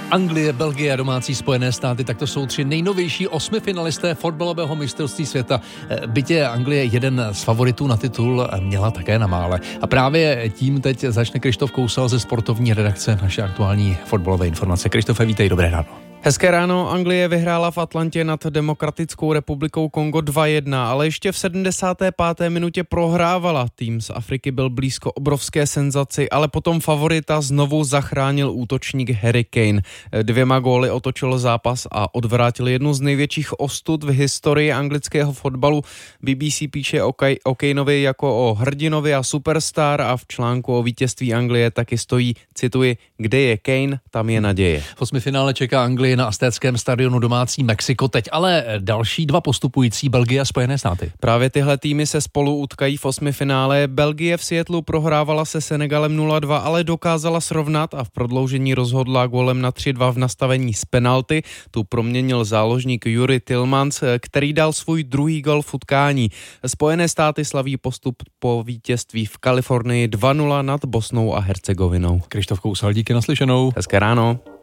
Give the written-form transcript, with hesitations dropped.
Anglie, Belgie a domácí Spojené státy, tak to jsou 3 nejnovější 8 finalisté fotbalového mistrovství světa. Bytě Anglie jeden z favoritů na titul měla také na mále. A právě tím teď začne Krištof Kousal ze sportovní redakce naše aktuální fotbalové informace. Krištofe, vítej, dobré ráno. Hezké ráno. Anglie vyhrála v Atlantě nad Demokratickou republikou Kongo 2-1, ale ještě v 75. minutě prohrávala. Tým z Afriky byl blízko obrovské senzaci, ale potom favorita znovu zachránil útočník Harry Kane. 2 góly otočil zápas a odvrátil jednu z největších ostud v historii anglického fotbalu. BBC píše o Kaneovi jako o hrdinovi a superstar a v článku o vítězství Anglie taky stojí, cituji, kde je Kane, tam je naděje. V 8finále čeká Anglie na aztéckém stadionu domácí Mexiko teď, ale další 2 postupující Belgie a Spojené státy. Právě tyhle týmy se spolu utkají v 8finále. Belgie v Seattlu prohrávala se Senegalem 0-2, ale dokázala srovnat a v prodloužení rozhodla gólem na 3-2 v nastavení z penalty. Tu proměnil záložník Yuri Tillmans, který dal svůj druhý gól v utkání. Spojené státy slaví postup po vítězství v Kalifornii 2-0 nad Bosnou a Hercegovinou. Krištof Kousal, díky, naslyšenou. Hezké ráno.